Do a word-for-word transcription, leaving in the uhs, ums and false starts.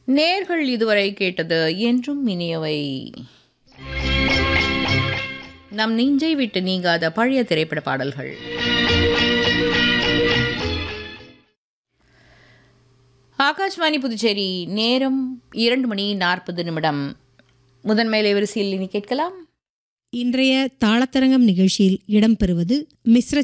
நேர்கள் இதுவரை கேட்டது என்றும் இனியவை. நம் நெஞ்சை விட்டு நீங்காத பழைய திரைப்பட பாடல்கள். ஆகாஷ்வாணி புதுச்சேரி. நேரம் இரண்டு மணி நாற்பது நிமிடம். முதன்மை வரிசையில் இனி கேட்கலாம். இன்றைய தாளத்தரங்கம் நிகழ்ச்சியில் இடம்பெறுவது மிஸ்ர